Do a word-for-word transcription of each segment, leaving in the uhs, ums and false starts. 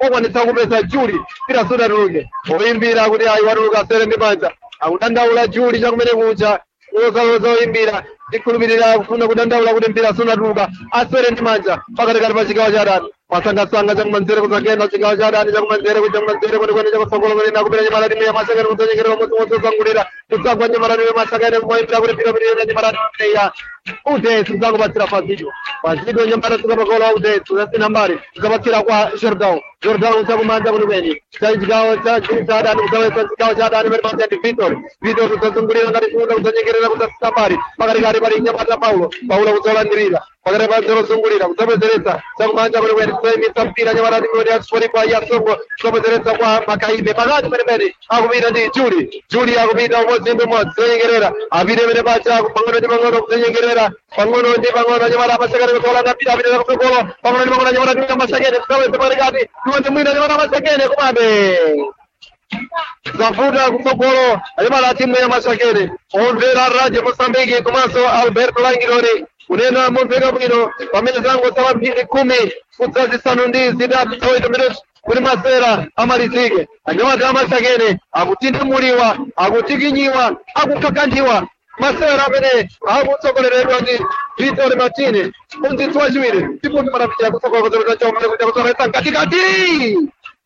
okwanitsa kupeza Juli pira soda ruge oyimbira kuti ayi waruka sere ndi manja akudandaula Juli chakumene kucha ukaloza oyimbira ndikhulupirira kufuna kudandaula kuti mpira sunatuluka asere ndi manja pakatikati pa chigawo cha adani masangasanga chakumanzere kuzagenda chigawo cha adani chakumanzere kuti chakumanzere kuti kwene chakutsogolo kuti nakupita nyamalati miya masakene kudzanyekera pamodzi wozozangulira kudzagwa nyamalati miya masakene kumoyimbira kuti pira pira nyamalati miya udesi udzakupatsira pazido pazido nyamalati ukapakola udesi udasina mbali ukapatsira kwa Jordan Jordan chakumanja kuti kweni chachigawo cha adani kudzawesa chigawo cha adani pali pamodzi ndi Victor Victor kudzazungulira ngati kuda kudzanyekerera kudzasina mbali pakatikati pali nyamata Paulo Paulo kudzolandirira pakati pa zozungulira kudzapezeresa chakumanja kuti kweni kudzayimisa mpira nyamalati kuti asipoti kwa Yasongo kudzapezeresa kwa Makaibe pakati penepene akupita ndi Juli Juli akupita umodzi ndi umodzi kudzanyekerera apite pene pacha pang'ono ndi pang'ono kudzanyekerera pang'ono ndi pang'ono nyamata amasakene kutola ndapita apite kutsogolo pang'ono ndi pang'ono nyamata ndi amasakene kudzawesa pakati kuti mwina nyamata amasakene kumabe zavuta kutsogolo anyamata timu ya Masakene omvera Radio Mozambique komanso Alberto Langironi kunena momveka bwino pamene zango za mphindi khumi kudzazisanu ndi zitatu zoito minuti kuti masera amalizike anyamata amasakene akutinthimuliwa akutikinyiwa akukakandiwa masera amene akutsogoleredwa ndi Vitor Martini mphunzitsi wachiwiri ndipo timapita kutsogolo kudzapita chomwe kuti kudzapita katikati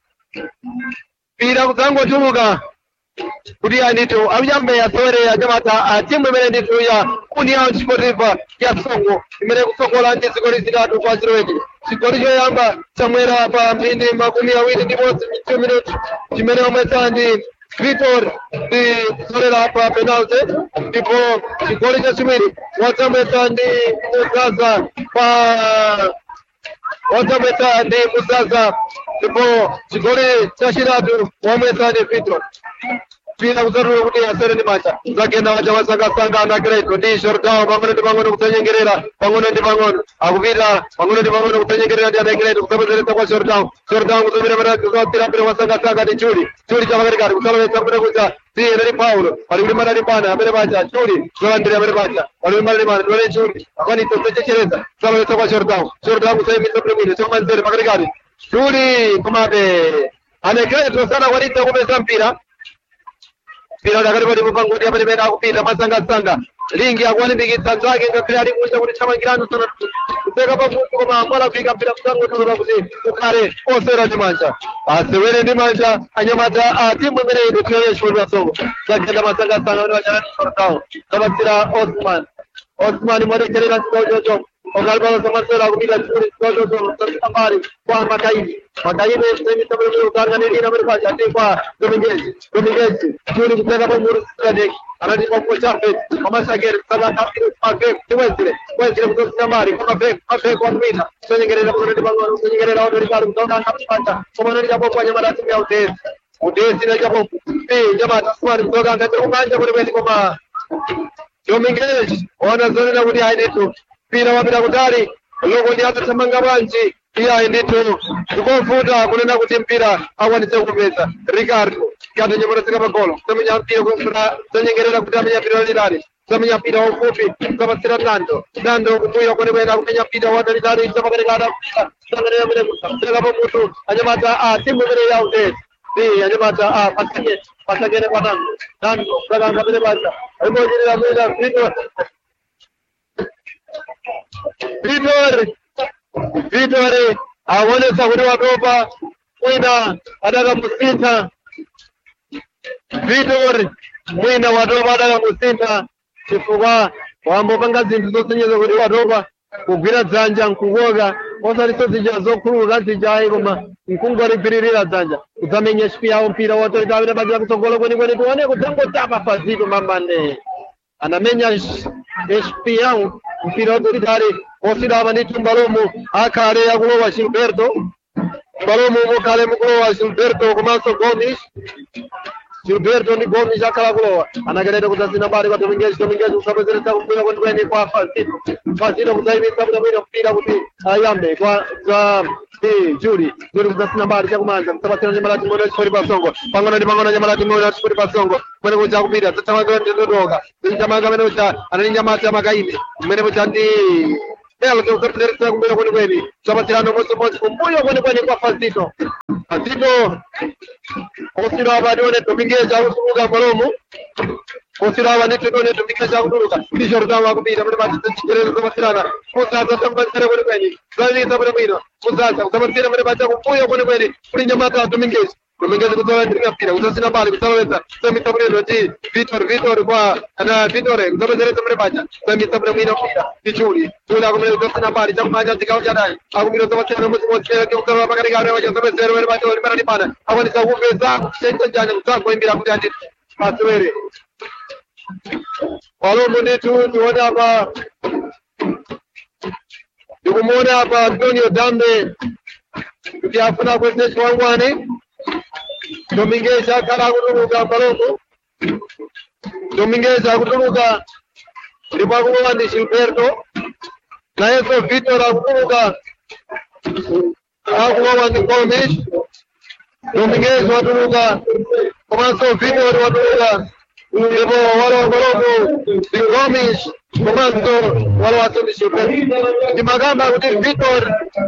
pira kudzangotuluka kuti anito ayambe asewere anyamata timu imene ndithu ya União Desportiva ya Songo imene kutsogola ndi zigoli zitatu kwa ziroweti chigoli choyamba chamwera pa mphindi makumi awiri ndi imodzi two minuti chimene omwetsa ndi Vitor ndi kusolera pa penalty ndipo chigoli chachiwiri wadzamwetsa ndi Muzaza pa wadzamwetsa ndi Muzaza ndipo chigoli chachitatu wamwetsa ndi Vitor pina kuzarura kuti asere ndi manja zagenda wacha wasangasanga anagreto ndi Jordan pang'ono ndi pang'ono kudzanyengerera pang'ono ndi pang'ono akupita pang'ono ndi pang'ono kudzanyengerera ndi anagreto kudzapezeresa kwa Jordan Jordan kudzapita pera kudzapita pera wasangasanga ndi Juli Juli chapakatikati kudzalowetsa kuti kudza ndiye ndi Paulo pali kuti mara ndi pana amene pacha Juli zolandira amene pacha pali kuti mara ndi pana ndione Juli akwanitsa kudzachchereza kudzalowetsa kwa Jordan Jordan kudzayimisa bwino chakumanzere pakatikati Juli komabe anagreto sanakwanitsa kupeza mpira pira dakati pati mupangoti apati pena akupita masangasanga lingi akuwalimbikitsa nzake ngakhale ali kunja kuti thamangirano sana kupeka pamutu koma amwala kufika mpira kudzangotuluka kuti ukhale osera ndi manja asewere ndi manja anyamata a timu imene ndithu ya Chifundo Songo zagenda masangasanga kuti wanyalani Jordan zapatsira Osman Osman mwadekherera chigawo chocho okalipalo samasera kupita chikuli chigawo chocho sambali kwa Makaibe Makaibe semisa pele kutanganirira pele pacha ati kwa Dominguez Dominguez Juli kutseka pamuru Sadek anati kwa Chape Masakene kusala kapiro Mafe Wesile Wesile kutoka mari kwa Mafe Mafe kwa Mina sonyengerera kwa ndi bango sonyengerera ndo rikalo kutoka ngapata kwa nani japo kwa nyamara timu ya Udesi Udesi na japo eh jamaa swali kutoka ngati kumanja kule kweli kwa Dominguez ona zoni na kuti haidetu pira wapita kutali loko ndi atathamanga bwanji iya ndithu ndikofuta kunena kuti mpira akwanitse kupeza Ricardo kati nyemerezeka pagolo samenya mpira kufuna zanyengerera kuti amenya mpira lilali samenya mpira ufupi kapatsira Dando Dando kumbuyo kwene kwene kumenya mpira wadalidali chapakatikata sanganira mene kusaka pamutu anyamata a timu imene ya Udesi ndi anyamata a pasakene pasakene kwa Dando Dando sakanga pene pacha imojirira mwina Vitor Vitor Vitor aonesa kuti watopa mwina adaka musintha Vitor mwina watopa adaka musintha chifukwa wambopanga zinthu zosenyeza kuti watopa kugwira dzanja nkukoka osaliso zija zokhuluka zijayi koma nkungorigwiririra dzanja kudzamenya chipiyawo mpira wotolita amene badira kutsogolo kwenikweni tione kudzangotapa pazito mambande anamenya chipiyawo mpira wotolitali osidava ndi Mbalomo akhale akulowa Gilberto Mbalomo mukhale mukulowa Gilberto komanso Gomes Gilberto ndi Gomes akhala akulowa anakereta kudzasina mbali kwa Dominguez Dominguez kusapezeresa kumbwira kwenikweni kwa Fazito Fazito kudzayimisa bwinobwino mpira kuti ayambe kwa za Juli Juli kudzasina mbali chakumanja kusapatsira nyamala timu ya Chifundo Songo pang'ono ndi pang'ono nyamala timu ya Chifundo Songo mwene kuja kupita tathamanga ndi ndodoka ndichamanga mene ucha anali nyamata ya Makaibe mwene kuja ndi Elo kudzapezeresa kumbwira kwenikweni kusapatsirano mosi mosi kumbuyo kwenikweni kwa Fazito Atito Osira Badone Dominguez Ausuga Malomo Osira Vanito Dominguez Auduka Jordan Wabida Matrana Musa Tambasera Beni Zali Tabramino Musa Tabatina Mabata Puyo Bonabeni Prinamata Dominguez Dominguez Pira Usasina Bali Saveta Sami Tabrino Vitor Vitor Qua and Vitor Zabazera Mabata Sami Tabramino Pichuri Tula Usasina Bali Tamaja Tikajana Agumino Tamatana Bagariga Zabazera Maripana I want to go with Saint John going to be up Paswere Follow Monday to Duanaba Dumonaba Antonio Dande Diafana with this one one Dominguez Akaraguga Palomo Dominguez Aguga Ribago and Gilberto Naeso Vitor Aguga Agua and Gomes Dominguez Waduga Tomaso Vitor Waduga Evo Walo Walo Gomes Tomaso Walo Gilberto Di Magamba with Vitor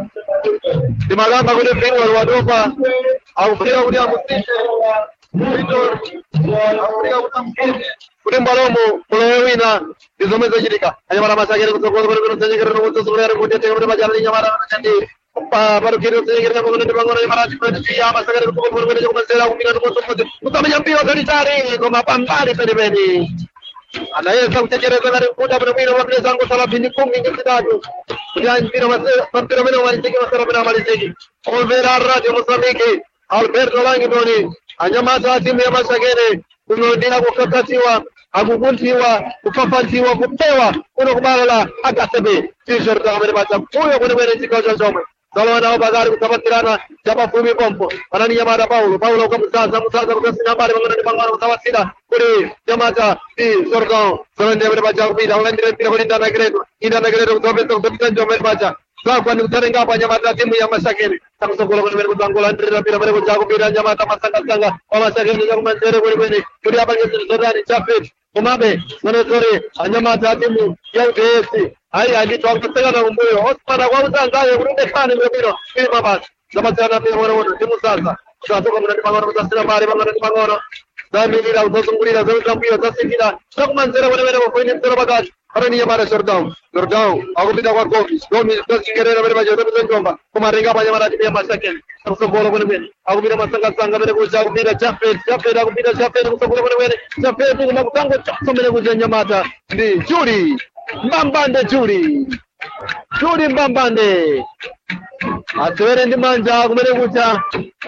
Di Magamba with Vitor Waduga Aufria udia mutisha Vitor Aufria udia Kumbalomo Polewina Izomeza Jirika Ayamara Masagere Kutoko Kutoko Kutoko Kutoko Kutoko Bajali Yamara Chandi Baru kira kira Kutoko Kutoko Marati Pradya Masagere Kutoko Kutoko Kutoko Umina Kutoko Utama Yampi Wakari Tari Koma Pampari Pedibeni Anaya Samte Kira Kutoko Kutoko Kutoko Wakri Sango Sala Bini Kumi Kitadu Yan Pino Masagere Pantiro Meno Mariseki Masara Meno Mariseki Olvera Radio Mozambique Alberto Langidoni Anyamata timu ya Masagere unaodina kukatatiwa akukuntiwa kufafantiwa kupewa unakubala akasebe t-shirt ameripata kuyo kwenye kwenye chikao cha choma Salwana wa Bagari kutabatirana Japa Fumi Pompo Anani Yamada Paulo Paulo kwa Musaza Musaza kutasina habari Mangana ni Mangana kutabatira Kuri Yamata Di Sorgon Salwende ameripata kupita Ulendire pira kwenye Indana Gredo Indana Gredo kutobeta kutobeta Njoma ameripata Kwa ni utarenga hapa Nyamata timu ya Masagere Takusokolo kwenye mwenye kutangola Ndira pira mwenye kujago pira Nyamata Masanga Sanga Wa Masagere Nija kumanzere kwenye kwenye Kuri hapa Nyesiri Zodani Chafet Kumabe Mwenezori Nyamata timu ya U D S Hai andi tuwakutega na umbuyo Osmana kwa uzangaye Kurunde kani mbiro Kiri mabasi Zamatana pira mwenye mwenye Timu sasa Sasa kwa mwenye mangono Mutasina mbari Mwenye mangono Zami nila Utosungurila Zami zambuyo Zasikila Sakumanzere kwenye mwenye Kwenye mtero bagati Arani Yamara Jordan Jordan Agupita kwa Gomes Gomes Dosikere Mwenye majo Zami Njomba Kumaringa pa Yamara timu ya Masakele Kusokolo kwenye mwenye Agupita Masanga Sanga Mwenye kuja Agupita Chafet Chafet Agupita Chafet Kusokolo kwenye mwenye Chafet Kuna kutango Chaso mwenye kuja Nyamata Ndi Juri Mbambande Juri Juri Mbambande Aswere ndi manja kumene kucha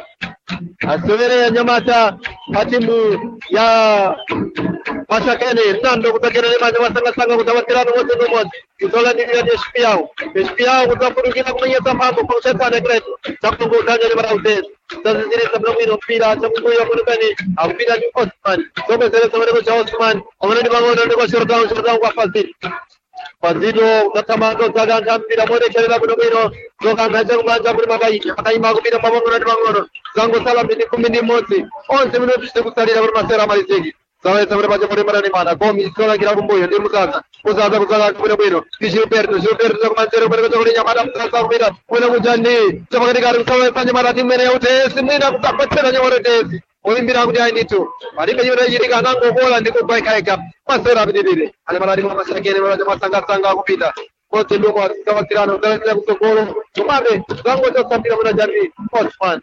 Aswere ya Nyamata Hatimu ya Masakene Nando kutakene ni manja Masanga sanga kutawatirano wote numozi Kutola nini ya Eshpiao Eshpiao kutafurukina kumenyeza mambo Kwa ushetane kretu Chakungu utanya ni mara utezi Taziziri sabramino mpira Chakungu ya kunukani Mpira ni Osman Sobe sere samane kucha Osman Omane ni bangono ni kwa Shordown Shordown kwa Fazil Fazilo Katamando Zaganga mpira Mwede kelila kunumino Zoganga Jangu manja kuni makai Makai magu mpira mamongo na bangono Zango salam ni kumini mozi Onze minuti Sekusalira Masera Marisegi Sawa samare baje pore marani mana Gomes kola kira kumbuyo ndi Musaza Musaza kusaga kubino bino Gilberto Gilberto kumanzero pere kutoka Nyamata Musaza kubira Kuna mujani Chapakani kari sawa panje marati mene yote Simina kutapatena nyore tezi Olimbira kuti ainitu Marika yura yirika nango bola ndiko baika eka Masera bidibide Ale marari kwa Masakene Mwana Masanga sanga kupita Kote ndumo Sawa tirano Zalendila kusokolo Tumabe Zango chasambira mwana jari Osman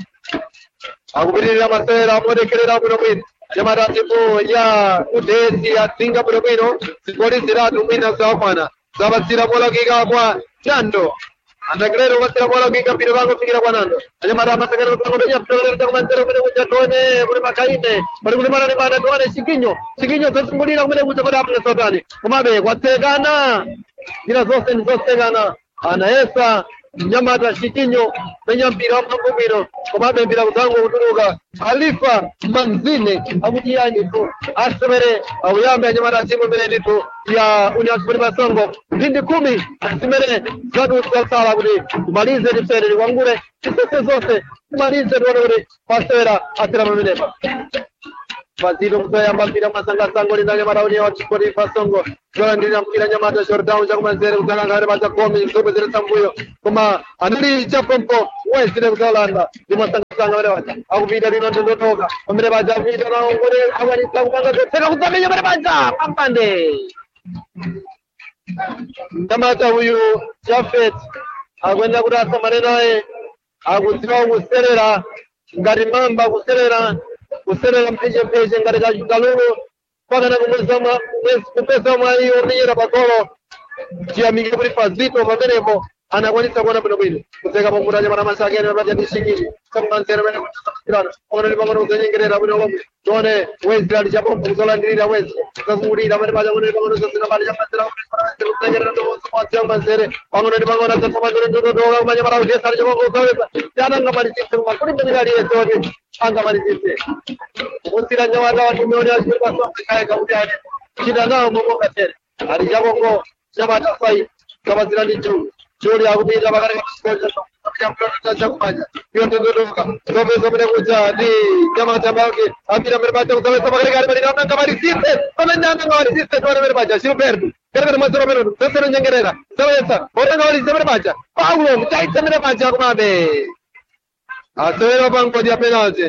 Akubirira Masera Mwede kelera kubino bino Nyamata timu ya U D S ya Singa Purobino Sikori sira tumina saofana Sabasira bola kika kwa Chando Andagrero wasira bola kika Pirubango fikira kwa Nando Nyamata Masakero Kutokonya Purobino Takumantero Mune Kucha Tone Mune Makaine Mune Mune Marani Mana Tone Sikinyo Sikinyo Tasungulina Mune Kucha Koda Apne Sotani Kumabe Wategana Nina Zoste Nizostegana Anaesa Nyamata Shikinyo Menya mpira Mangumino Kumabe mpira Kutango Kuturuga Khalifa Manzine Abujiani tu Asimere Auyambe Nyamata timu mbele tu ya Uniasipuri Masongo Hindi kumi Asimere Zadu Sala Kudi Malize Nipsere Wangure Sisi zote Malize Nipsere Pasera Atira Mweneba Fazilo kutoyamba mpira masangasango linanya marauni wa Chikori Fasongo Jola ndina mpira nyamata shortdown cha kumanzere kutana ngare bata komi zobe zile sambuyo kuma anali chapompo West ile kutalanda di masangasanga wale wata au vida lino ndo toka omere baja vida na ngore awali tanganga tena kutamenya mare baja pampande Nyamata huyu Jafet akwenda kurasa maneno naye akutiwa kuserera ngari mamba kuserera kuserera mpije mpije ngari kajukalugo paka na kumwezama kupesa mwali onyera bakolo chia mingi kuri fazito maberemo anakwanisa kuona bino bino kuteka pamuraje mara masake na baje dishingiri kama nzere mena kutirana ona ni bangono zenyengerera bino lombe tone wezi ali japo kuzola ndirira wezi kazuri na baje ona ni bangono zosina baje masera kuzenyengerera ndo swatya manzere ona ni bangono za pamajore ndo ndo baje mara uje sare japo kuzola jana ngamari sisi makuri bengari yetu ati anga mari sisi musira nyawanda watu meona kwa sababu kaya kaudi hadi kida nao mungu katere ali japo ko Nyamata sai kama zira ni juu juu ya kubida bagari kwa sababu cha kufanya hiyo ndio ndoka sobe sobe kuja ni Nyamata baki amira merbacha kutoka bagari gari bali naona kama risite kama nanda kama risite kwa merbacha sio perdu kama mazoro mero sasa nyengerera sasa bora kama risite merbacha Paulo mtaita merbacha kumabe atawera banko dia penalty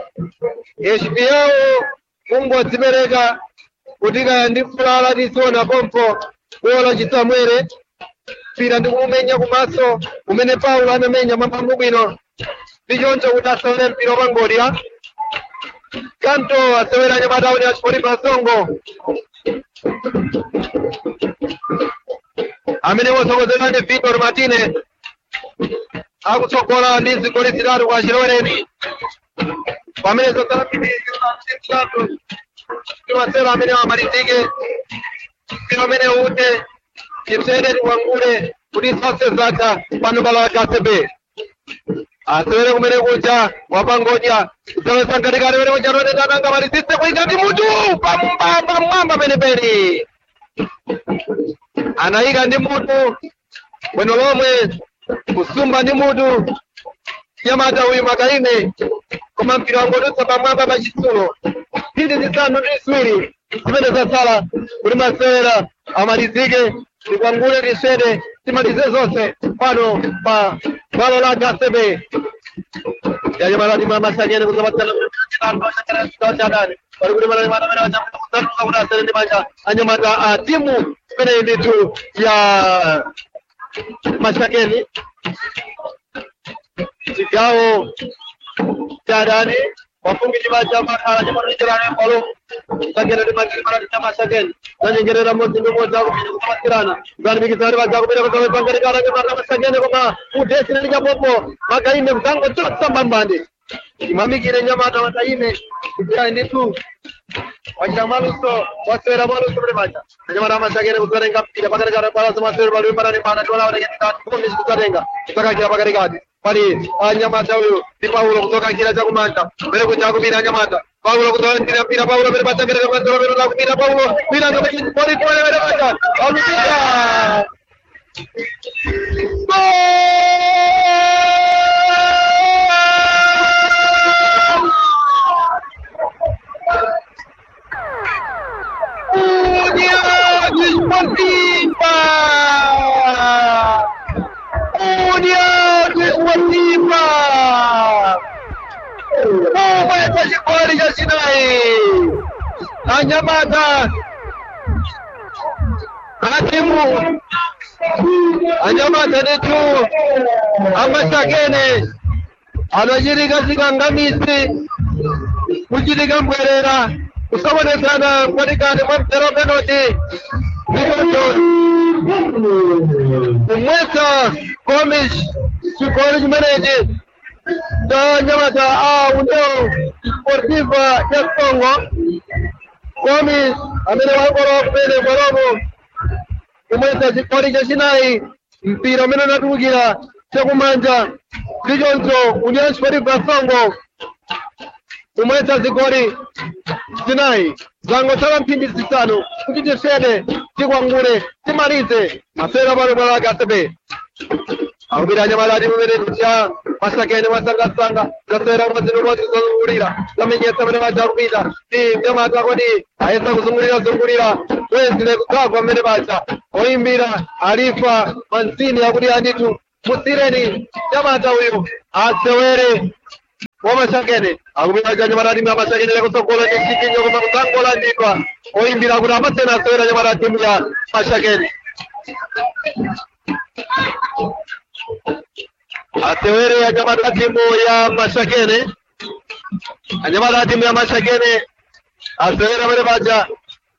Esbiao Mungu atibereka kutika ndi fulala disona pompo Bola jitamwere pira ndi kumenya kumaso umene Paulo anamenya mapambo bwino bijonjo kutasole mpira bangoria kanto asewera Nyamata uni Chikori Fasongo amene wasogozera ndi Victor Martinez akusokola ndi zigoli zitatu kwa Chiloreni pamene zotala pili zitatu Kimasera amene amalizike Kinomene ute Kipsede wangure Kudisase zata Panubala Kasebe Asewere kumene kucha Wapangoja Usawe sankarikari wene kucha Rwene tananga marisiste kwa ikati mutu Pamba mwamba pene pene Anaika ndi mutu Wenolomwe Kusumba ndi mutu Nyamata huyu Makaine Kuma mpira wangodu Saba mwamba machisulo Hindi zisano niswiri Simene za sala Kulima sera Amalizike Nikwangule nisede Simalize zose Pano Pa Pano la Kasebe Ya Nyamata ni mama Sanyene kuzabatana Waruguri mara mara mara Wacha Kutamu Kura Sere ni maja Anyamata timu Simene inditu Ya Mashakeni Chikao Chadani Wafungi jibaja makala Nyamata jirani Polo Sagera di magi mara di Mashakeni Nanya gerera mozi ndo moza Kumatirana Gani mikisari waja Kubira kusawe Pangari kara Nyamata Mashakeni Kuma Udesi na nija popo Makaine Mzango Chotsa mbambandi Imami kire Nyamata Makaine Kuja inditu Wajamaluso Wasera maluso Mrebaja Nyamata Mashakeni Kusarenga Pida Pagari kara Pala Sumasera Balu Parani Pana Tuala Wadegi Kumis Kusarenga Saka kira Pagari kati Pali Nyamata huyu Di Paulo kutoka kila cha kumanda Mbele kuja kubira Nyamata Paulo kutoka kila pira Paulo Mrebaja Mbele kutoka kila kubira Paulo Bila kama kiti Poli Poli Mrebaja Alupita Unia Desportiva Unia Desportiva Umeweza Chikori cha Sinai Anyamata Hatimu Anyamata netu Amashakene Anajirika zikangamisi Kujirika mbwerera Usabone sana Kwadikani Mwamtero penalty Mikoto Umwesa Komish Chikori Jimenezi Da Nyamata Ah Undo Sportiva ya Kongo Komish Amene wakoro Pele Borobo Umwesa Chikori cha Sinai Mpira umene natugira Chakumanja Lijonzo Union Chikori Fasongo Umwesa Chikori Sinai Zango sala mpindi zitano Kujite sede Tikwangure Timalize Masera baro bala Kasebe akubira nyamara ndi mumene kucha masakene masangasanga zasera mazino moti zozungulira zamenyetsa mene bacha kupita ndi nyamata kodi ayesa kuzungulira zungulira wezile kugagwa mene bacha oyimbira alifa manzini yakuti anditu musireni nyamata uyu asewere wamashakene akubira nyamara ndi mashakene lekusokola ndi chikinyo koma kusangola nditwa oyimbira kuti amasena asewera nyamara timu ya mashakene asewere ya nyamara timu ya mashakene nyamara timu ya mashakene asewera mene bacha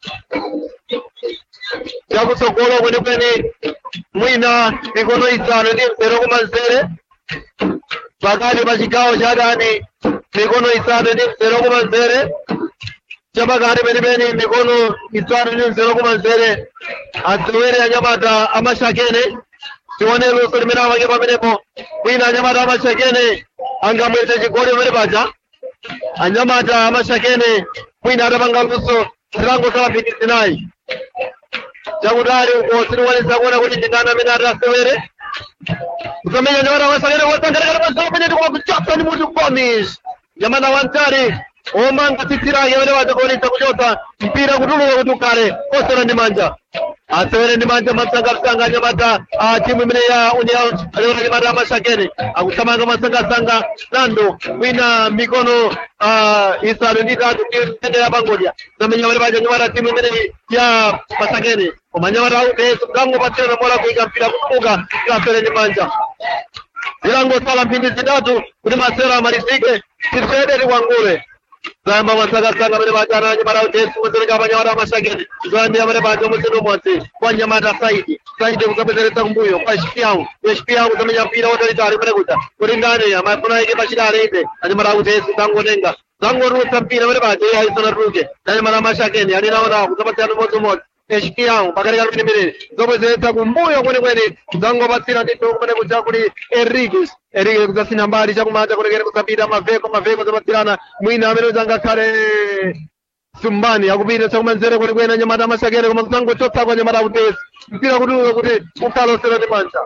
chakusokola kwene kwene mwina mikono isanu ndi mzero kumanzere pakati pa chigawo cha adani mikono isanu ndi mzero kumanzere chapakati penipeni mikono isanu ndi mzero kumanzere asewere anyamata amashakene tione luso limene amake pamenepo mwina anyamata amashakene angamwete chigoli pamene paja anyamata amashakene mwina atapanga luso zilango za mphindi zinayi chakutali uko siliwanisa kuona kuti ndingana amene atasewere kusamenya nyamata amashakene wotangalekale pasao pene tikuwa kuchapa ndi mutu komis nyamata wantari omanga tsitsirake amene wachakonesa kuchotsa mpira kutuluka kuti ukale osera ndi manja asewere ndi manja masangasanga anyamata timu imene ya union aliona anyamata amashakene akuthamanga masangasanga nando mwina mikono isanu ndi itatu ndi ya pangodya zamenya amene paja anyamata timu imene ya mashakene koma anyamata auteso kangopatsirana mola kuika mpira kutuluka asewere ndi manja zilangosala mphindi zitatu kuti masewera amalizike tisede tikwangule zamba masakasanga amene pachana anyamata utesi muzereka panyamata amashakene zoyambira amene pacha musendo mwasi kwa nyamata saidi saidi kukapezeretsa kumbuyo kwa shpiyangu ye shpiyangu zamenya mpira wotalitali umene kuja kuti ngane amafuna ike pachidale ite anyamata utesi zangotenga zangorutsa mpira amene pacha iye ayisanatuluke anyamata amashakene alinaona kuzapatsirana modzimodzi eshpiyangu pakatika lumene mene zopwezeretsa kumbuyo kwenekwene zangopatsira ndithu kumene kuja kuli enriquez Erike kuzasina mbali chakumanja kulekere kusapita maveko maveko zapatirana mwina amene zangakhale sumbani akupita chakumanzere kuti kwena nyamata amashakene koma zangochotsa kwa nyamata utesi mpira kutuluka kuti ukhala usere ndi manja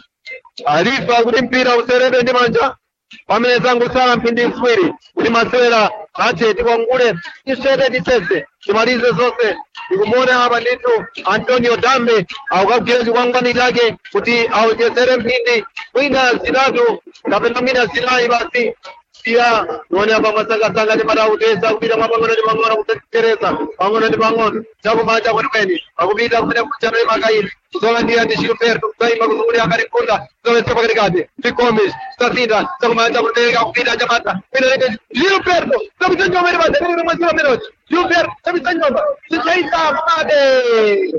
alifa kuti mpira userede ndi manja pamene zangosala mphindi ziwiri kuti masewera athe tikwangule tisede tiseze timalize zonse tikumuona apa ndithu Antonio Dambe akukagwira chikwangwani chake kuti aonjezere mphindi mwina zitatu kapena mwina zinayi basi siya none apa masangasanga nyamata utesa kupita mwapang'ono ndi pang'ono kutetereza pang'ono ndi pang'ono chakumanja kwenikweni akupita kumene kuchano imakaili kuzolandira ndi Gilberto kuzaima kuzungulira akatikunda zoletse pakatikati tikomis sasinda chakumanja kutereka kupita nyamata pinaleke Gilberto zakuchenjwa mene mazenere mwazira menechi Gilberto zakuchenjwa zichaita made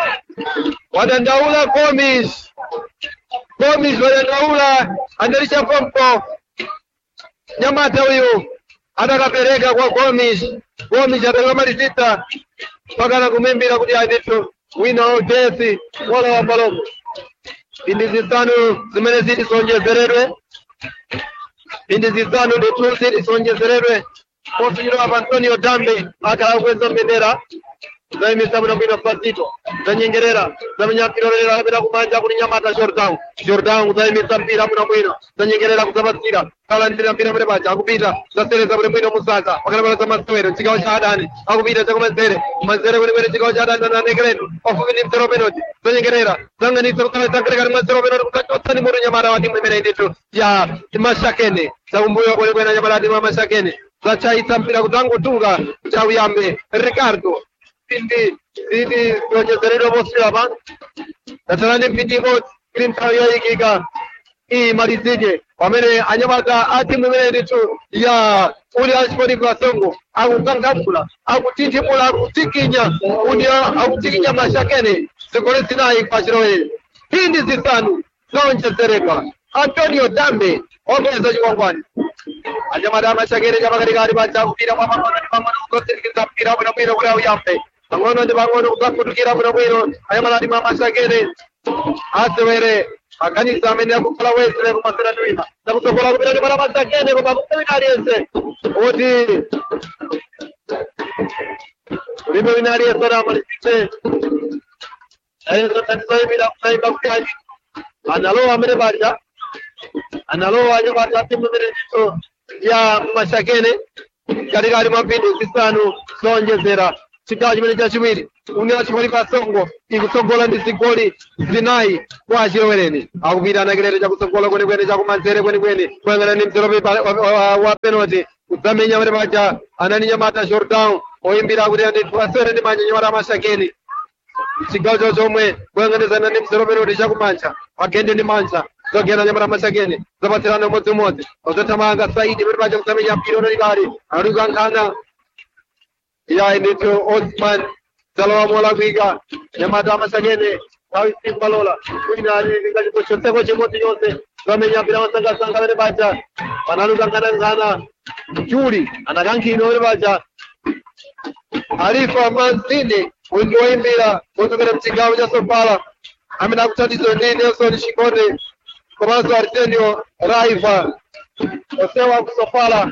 wadandaula komis komis wadandaula andalisha pompo nyamata huyu atakapereka kwa Gomes. Gomes atakamalizitsa pakana kumimbira kuti aitithu wina utesi wala wa Palombo. Pindi zisanu zimene ziti sonjezeredwe pindi zisanu ndithu ziti sonjezeredwe posiyiro apa Antonio Dambe akhala kweza mbendera zaimisa bwino bwino pasito zanyengerera zamenyapirorera apita kumanja kuti nyamata Jordan Jordan zaimisa mpira bwino bwino zanyengerera kuzapatsira kalandira mpira mure paja akupita zasereza bwino bwino musasa pakanapala za masewero chigawo cha adani akupita chakumanzere manzere kwene kwene chigawo cha adani ananekereni ofupi ni mzero penalty zanyengerera zanganisa kukhala zangereka ni mzero penalty kukachotsa ni mutu nyamata wa timu imene ndithu ya mashakene zakumbuyo kwene kwene nyamata timu ya mashakene zachaitsa mpira kutangotuka chauyambe Ricardo pindi zidi zonjezeredwa posira pa tatarani mpindi imodzi ili nthawi yayikika imalizike pamene anyamata a timu imene ndithu ya Union Sport Kasongo akukangavula akutinthimula akutikinya Union akutikinya mashakene zigoli zinayi pa chilowere pindi zisanu zonjezeredwa Antonio Dambe ongeza chikwangwani anyamata amashakene chapakatikati paja kupita kwa pang'ono ndi pang'ono kuzotsirikiza mpira bwinobwino kuti auyambe pang'ono ndi pang'ono kuzakutukira bwinobwino anyamata timu amashakene asewere akanisa amene akukhala wesere kumasera ndiwina zakusokola kupita ndi para mashakene koma kupita aliyense kuti ulibe wina aliyense amalizitse ayezo tandizoyimira kusaimba kuti analowa amene paja analowa nyamata timu imene ndithu ya Mashakene katikati mwa mphindi zisanu zonjezera chigawo chimene chachiwiri Union Sportive Kasongo ikutsogola ndi zigoli zinayi kwa Achilowereni akupita anakerere chakutsogola kwenikweni chakumanzere kwenikweni kuyang'ana ndi mzerope wa penalty kudzamenya amene paja anani nyamata Jordan oyimbira kuti ndithu asere ndi manja nyamata Mashakene chigawo cho chomwe kuyang'anizana ndi mzerope penalty chakumanja agende ndi manja zogenda nyamata Mashakene zapatsirana umodzimodzi ozathamanga Saidi amene paja kudzamenya mpira unalikali alikukankhana ya ndithu Osman Salowa mola kuika nyamata Mashakene tawi simbalola kuina alivika chikochoteko chimodzi chonse zamenya mpira masanga-sanga amene paja panalukankhana Juli anakankhino amene paja Alifa Manzini wingi woyimbira kuchokera mchigawo cha Sofala amene akuthandizidwa ndi Nelson Chikonde komanso Arsenio Raiva osewa ku Sofala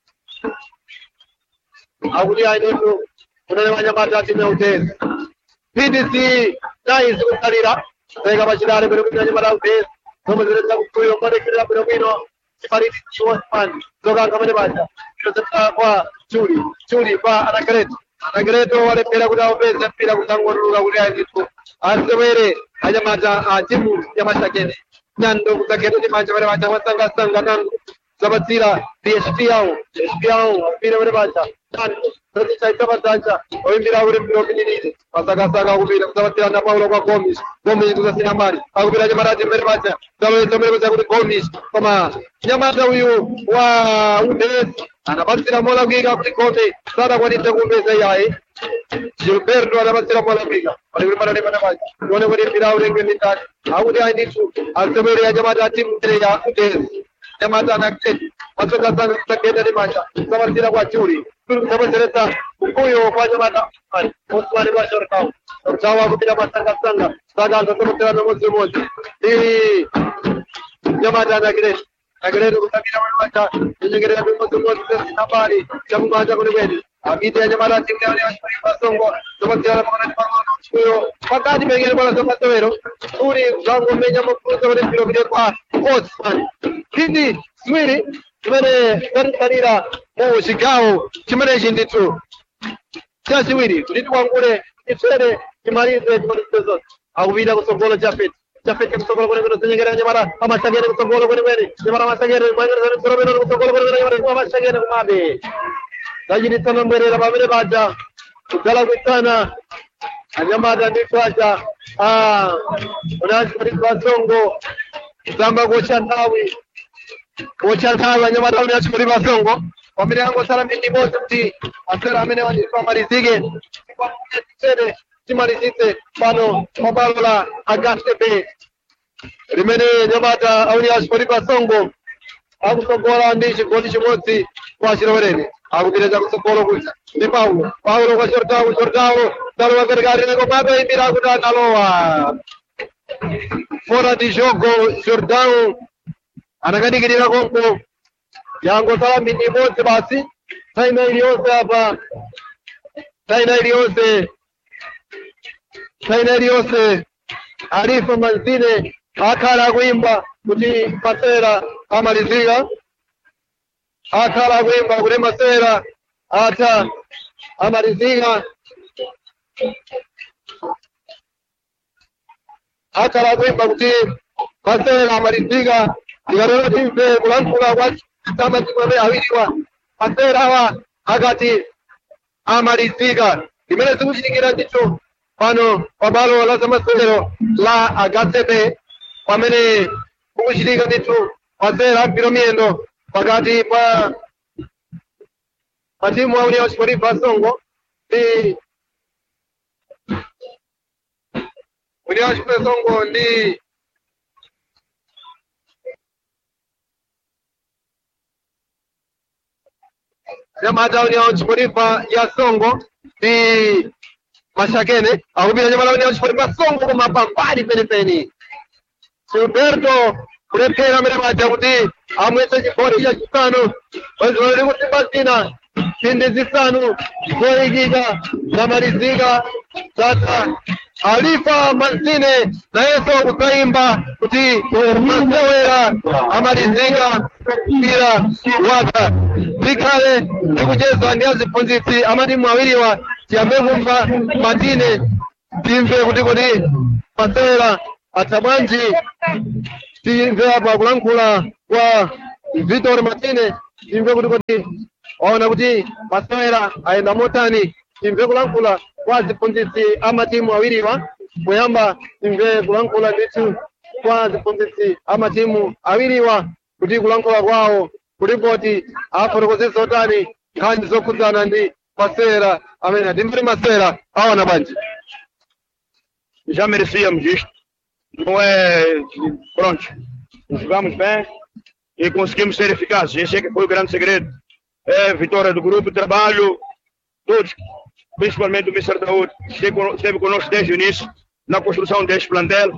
akuti ayinetu kunene wanyamata timu ya Utezi P D C nayi zikusalira zayika pachidale pene kuti anyamata Utezi zomwe zileza kufuyo madekirira pene kwino chipariti chiwosman zokanka amene paja zilozeta kwa Juli Juli pa Anagreto Anagreto walephera kuti aupeze mpira kudzangotuluka kuti ayinetu asewere anyamata a timu ya Mashakene Nando kudzagenda ndi manja amene paja wasanga-sanga Nando zapatsira D S P yawo D S P yawo mpira amene paja Nando Zazichaita Bazanja oyimbira kuti mpira upinirize masaka-saka akupita kuzapatsira na Paulo kwa Gomes Gomes kuzasina mali akupita nyamata timene paja zaloweza mene kuza kuti Gomes koma nyamata uyu wa Udesi anapatsira mola kuika kuti Gomes sadakwanitse kumpeza iyayi Gilberto anapatsira mola kuika palikuti panali pane paja tione kuti mpira ulenge ndi ndani akuti ayi ndithu asewere ya nyamata timu ya Udesi nyamata anaketi masaka-saka kuzagenda ndi manja zapatsira kwa Juli Zapasereta uyo kwa nyamata Osman kwa Shortau Shortau akupita masanga-sanga Sagaza zapatsira nomozi mozi Ili nyamata Anagreto Anagreto kutabira mwemata Nyengerera nomozi mozi Nabali Chakumanja kunikweli Abidi ya nyamata timu ya Union Sportive Kasongo zapatsira na mwana Nipangono Uyo wakati pengine kwa zapatowero Uri zangu menya mkuza kwa nipiro vile kwa Osman Hindi Swiri Kimene Karira mu chigawo chimene chindithu chachiwiri kuti tikwangule tifere timalize timalizezo akupita kutsogolo Jafet Jafet kutsogolo kwenikweni zinyengerera nyamata Amashakene kutsogolo kwenikweni nyamata Amashakene kwenikweni kutsogolo kwenikweni nyamata Amashakene kumabe zachititsana mbwerera pamene paja kudzala kuitsana anyamata ndithu aja Union Sportive Kasongo kuzamba kuotcha nthawi kuotcha nthawi anyamata Union Sportive Kasongo pamene angosala mphindi imodzi kuti asera amene amalizike tifere timalizitse pano pabwalo la Auguste Bay limene nyamata a Union Sportive Kasongo akutsogola ndi chigoli chimodzi kwa Achilowereni akupita chakutsogolo kuja ndi Paulo Paulo kwa Shortau Shortau ndalowa katikati neko pabe imbira kuti analowa fora di jogo Jordão anakadikirira konko yangosala mphindi imodzi basi taina iliyonse apa taina iliyonse taina iliyonse Alifa Manzine akhala akuimba kuti masera amalizika akhala akuimba kuti masera atha amalizika akhala akuimba kuti masera amalizika tikatola timve kulankhula kwa tamaziko amene awiriwa masera awa akati amalizika imene zikuchitikira ndicho pano pabwalo la zamasewero la Auguste Bay pamene kukuchitika ndithu masera mpira miyendo pakati pa matimu a Union Sportive Kasongo ndi Union Sportive Kasongo ndi nyamata Union Sportive Kasongo ndi Mashakene akupita nyamata Union Sportive Kasongo koma pambali penipeni Gilberto kulephera amene paja kuti amwetse chigoli chachisanu waziloli kuti pasina mphindi zisanu zoyikika zamalizika sasa Alifa Martine nayeso kukaimba kuti masewera amalizika mpira wata vikale ndikucheza ndi aziphunzitsi amatimu awiriwa tiyambe kumva Martine timve kuti kuti masewera atha bwanji. Timve apa kulankhula kwa Vitor Martine timve kuti kuti waona kuti masewera ayenda motani. Timve kulankhula kwa aziphunzitsi amatimu awiriwa kuyamba timve kulankhula ndithu kwa aziphunzitsi amatimu awiriwa kuti kulankhula kwawo kulipoti afotokozesa otani nkhani zokhudzana ndi masewera amene timve masewera aona bwanji. Já merecíamos isto, não é? Pronto, jogamos bem e conseguimos ser eficazes. Esse é que foi o grande segredo. É a vitória do grupo de trabalho, todos, principalmente o mister Daúd, esteve conosco desde o início na construção deste plantel,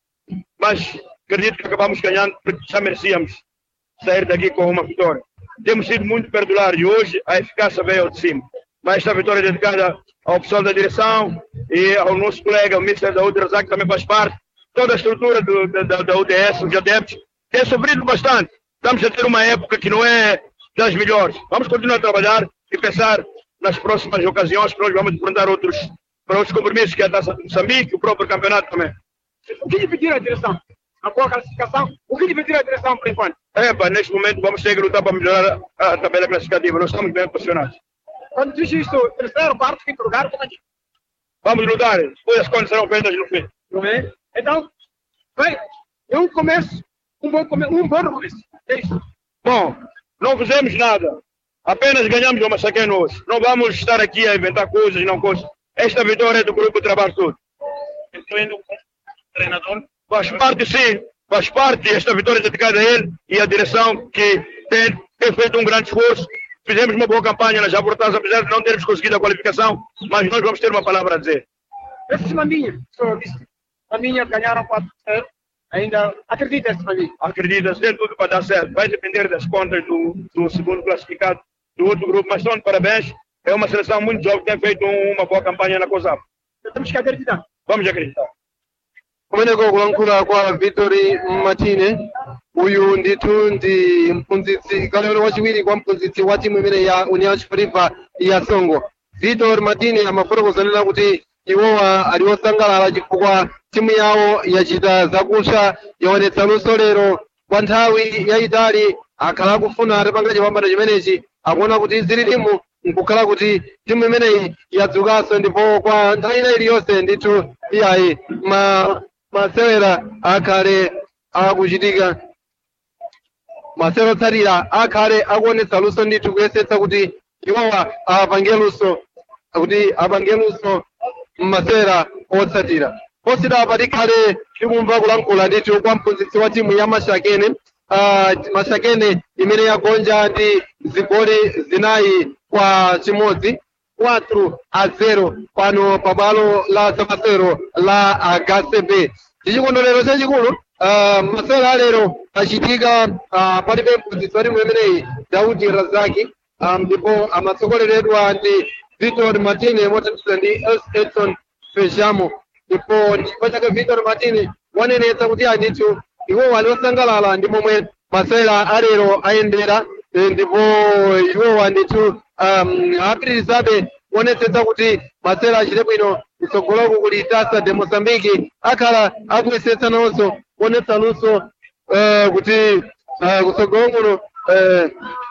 mas acredito que acabamos ganhando porque já merecíamos sair daqui com uma vitória. Temos sido muito perdulários e hoje a eficácia veio de cima. Mas esta vitória é dedicada ao pessoal da direção e ao nosso colega, o mister Daúd Razak, que também faz parte. Toda a estrutura do, da, da U D S, os adeptos, tem sofrido bastante. Estamos a ter uma época que não é das melhores. Vamos continuar a trabalhar e pensar nas próximas ocasiões, que nós vamos enfrentar outros, para outros compromissos, que é a Taça de Moçambique, o próprio campeonato também. O que lhe pediram a direção? A boa classificação? O que lhe pediram a direção por enquanto? É, pá, neste momento vamos ter que lutar para melhorar a, a tabela classificativa. Nós estamos bem posicionados. Quando diz isso, terceiro, quarto, quinto lugar, como é que... Vamos lutar, depois as contas serão feitas no fim. Não é? Então, bem, é um começo, um bom começo, um bom começo. É isso. Bom, não fizemos nada. Apenas ganhamos uma saquinha hoje. Não vamos estar aqui a inventar coisas e não coisas. Esta vitória é do grupo de trabalho todo. Incluindo o treinador? Faz parte, sim. Faz parte. Esta vitória é dedicada a ele e à direção que tem, tem feito um grande esforço. Fizemos uma boa campanha nas abordagens, apesar de não termos conseguido a qualificação, mas nós vamos ter uma palavra a dizer. Esses Maminha, o senhor disse, Maminha ganharam quatro a zero, ainda acredita esse Maminha? Acredita, tem tudo para dar certo. Vai depender das contas do, do segundo classificado do outro grupo, mas estão de parabéns. É uma seleção muito jovem que tem feito uma boa campanha na COSAP. Temos que acreditar. Vamos acreditar. Kumeneko kulankhula kwa Vitori Martine uyu ndithu ndi mphunzitsi kalero wachiwiri kwa mphunzitsi wa timu imene ya União Desportiva ya Songo. Vitor Martine amafotokozanena kuti iwowa ali osangalala chifukwa timu yawo yachita zakusha yaonetsa luso lero kwa nthawi yayitali akhala akufuna atapanga chipambano chimenechi akuona kuti zililimu nkukhala kuti timu imeneyi yadzukanso ndipo kwa nthawi ina iliyonse ndithu iyayi ma masewera akhale akuchitika masewera otsatira akhale akuonetsa luso ndithu kuyesetsa kuti iwowa apange luso kuti apange luso mmasewera otsatira. Posita tikhale tikumva kulankhula ndithu kwa mphunzitsi wa timu ya Mashakene uh, Mashakene imene yagonja ndi zigoli zinayi kwa chimodzi quatro a zero pano pabwalo la zamasewero la H C B. Tichikondwerero chachikulu uh, masewera alero achitika uh, palibe mphunzitsi wa timu imeneyi Daudi Razaki um, ndipo amatsogoleredwa ndi Vitor Martine mothandizidwa ndi Edson Fejamo. Ndipo chifukwa chake Vitor Martine wanenetsa kuti andithu iwo ali osangalala ndi momwe masewera alero ayendera ndipo iwo ndithu um, apitirizabe kuonetsetsa kuti masewera achite bwino kutsogoloko kuli Taça de Moçambique akhala akuyesetsa nawonso kuonetsa luso uh, kuti uh, kutsogolo kuno uh,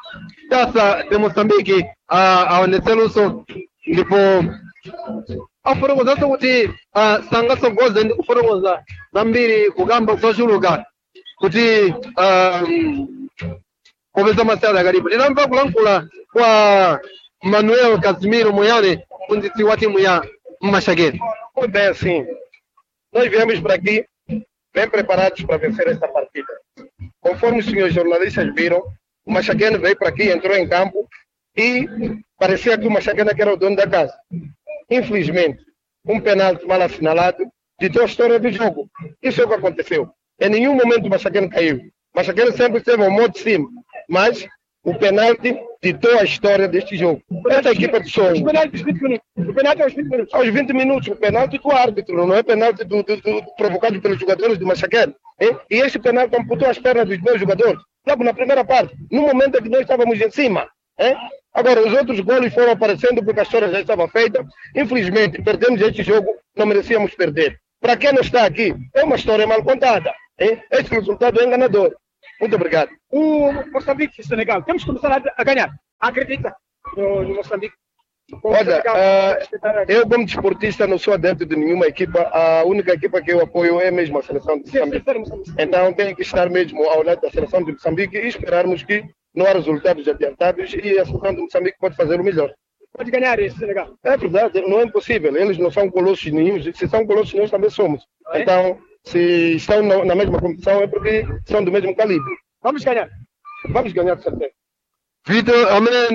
Taça de Moçambique uh, aonetse luso ndipo afotokozanso kuti uh, sangasogoze ndi kufotokoza zambiri kukamba kusochuluka kuti um, kupeza masewera akalipo. Tinamva kulankhula kwa Manuel Casimiro Moyane, mphunzitsi wa timu ya Mashakene. Muito bem, assim. Nós viemos para aqui bem preparados para vencer esta partida. Conforme os senhores jornalistas viram, o Mashakene veio para aqui, entrou em campo e parecia que o Mashakene era o dono da casa. Infelizmente, um penalti mal assinalado ditou a história do jogo. Isso é o que aconteceu. Em nenhum momento o Mashakene caiu. O Mashakene sempre esteve ao modo de cima, mas o penalti ditou a história deste jogo. Essa equipa de Songo. Os penaltis, vinte minutos. O penalti é aos vinte minutos. Aos vinte minutos, o penalti do árbitro, não é penalti do, do, do, provocado pelos jogadores do Machaquera. E esse penalti amputou as pernas dos meus jogadores, logo na primeira parte, no momento em que nós estávamos em cima. Hein? Agora, os outros golos foram aparecendo porque a história já estava feita. Infelizmente, perdemos este jogo, não merecíamos perder. Para quem não está aqui, é uma história mal contada. Hein? Este resultado é enganador. Muito obrigado. O Moçambique e Senegal, temos que começar a, a ganhar. Acredita no, no Moçambique? Olha, uh, eu como desportista não sou adepto de nenhuma equipa. A única equipa que eu apoio é mesmo a seleção de Moçambique. Então tem que estar mesmo ao lado da seleção de Moçambique e esperarmos que não há resultados adiantados e a seleção de Moçambique pode fazer o melhor. Pode ganhar esse Senegal. É verdade, não é impossível. Eles não são colossos nenhum. Se são colossos, nós também somos. É? Então, se estão no, na mesma competição é porque são do mesmo calibre. Vamos ganhar. Vamos ganhar de certeza. Vitor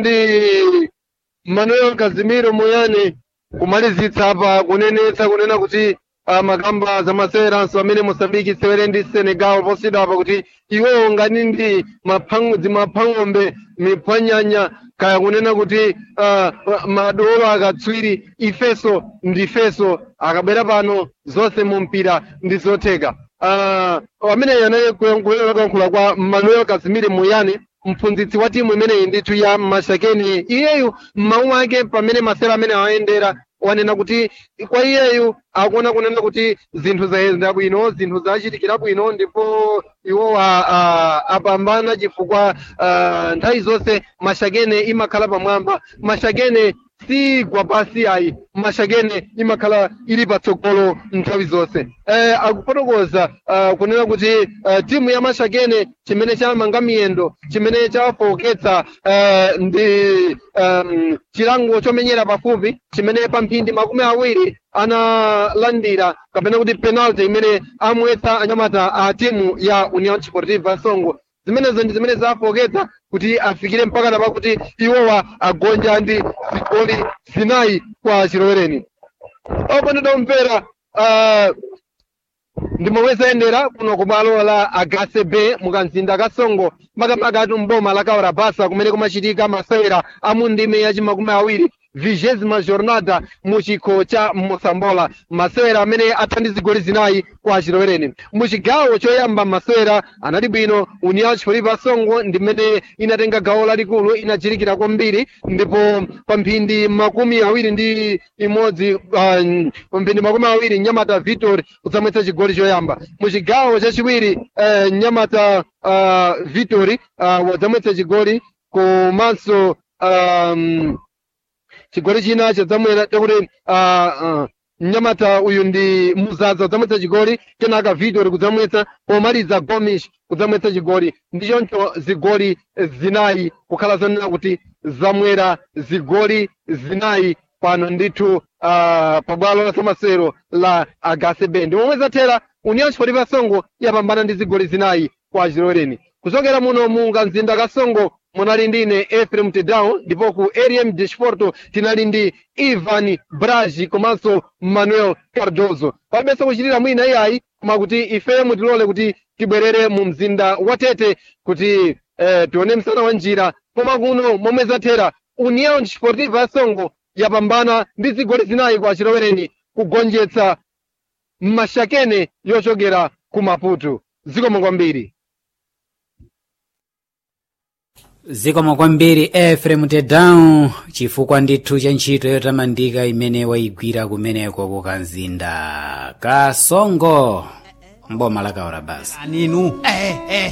Amendi Manuel Casimiro Moyane kumalizitsa hapa kunenetsa kunena kuti uh, makamba za maseweranso amene Mozambique isewere ndi Senegal posidwa hapa kuti iwo ngani ndi maphangodzi maphang'ombe miphwanyanya kaya kunena kuti uh, madolo akatswiri ifeso ndifeso akabwera pano zonse mu mpira ndi zotheka. Uh, amene yanaye kuyankhula kwa Manuel Casimiro Moyane mphunzitsi wa timu imeneyi ndithu ya Mashakeni. Iyeyu mawu ake pamene masewera amene ayendera wanena kuti kwa iyeyu akuona kunena kuti zinthu zayenda bwino, zinthu zachitikira bwino, ndipo iwo apambana chifukwa uh, nthawi zonse Mashakeni imakhala pamwamba. Mashakeni si gwa pasi ayi, Mashakeni imakhala ili patsogolo nthawi zonse. Eh, akufotokoza uh, kunena kuti uh, timu ya Mashakeni chimene chamanga miyendo, chimene chawafowoketsa uh, ndi um, chilango chomenyera pafupi, chimene pa mphindi makumi awiri analandira kapena kuti penalty imene amwetsa anyamata a timu ya União Desportiva Songo. Zimenezo ndi zimene zafowoketsa kuti afikire mpaka na pakuti iwowa agonja ndi zigoli zinayi kwa chilowereni. Okondedwa omvera, uh, ndi momwe zayendera kuno kubwalo la Agase Bay mukanzinda ka Songo makamaka atu mboma la Kaora Basa kumene kumachitika masewera a mu ndime ya chimakumi awiri vigésima jornada mu chikho cha Mosambola, masewera amene atha ndi zigoli zinayi kwa chilowereni. Mu chigawo choyamba masewera anali bwino, União Desportiva Songo ndi mmene inatenga gawo lalikulu, inachirikira kwambiri, ndipo pa mphindi makumi awiri ndi imodzi uh, pa mphindi makumi awiri Nyamata Vitor kudzamwetsa chigoli choyamba. Mu chigawo chachiwiri uh, Nyamata uh, Vitor uh, wadzamwetsa chigoli komanso um, chigoli china chadzamwera chakuti uh, uh, Nyamata uyu ndi Muzaza kudzamwetsa chigoli, kenaka Vitor kudzamwetsa, pomaliza Gomes kudzamwetsa chigoli. Ndichoncho zigoli zinayi kukhala zonena kuti zamwera zigoli zinayi pano ndithu uh, pabwalo la samasero la Agase Bay. Ndi momwe zathera União Desportiva Songo yapambana ndi zigoli zinayi kwa chilowereni. Kuchokera muno mu mzinda ka Songo munali ndine Ephraim Tedao, ndipo ku R M Desporto tinali ndi Ivan Braji komanso Manuel Cardozo. Palibenso kuchitira mwina iyayi koma kuti ife mutilole kuti tibwerere mu mzinda wa Tete kuti eh, tione msana wa njira, koma kuno momwe zathera União Desportiva Songo yapambana ndi zigoli zinayi kwa chilowereni kugonjetsa Mashakeni yochokera ku Maputo. Zikomo kwambiri. Zikomo kwambiri Ephraim Tedao chifukwa ndithu cha ntchito yotamandika imene wayigwira kumeneko kukanzinda ka Songo mboma la Kaora Basa. Ninu eh eh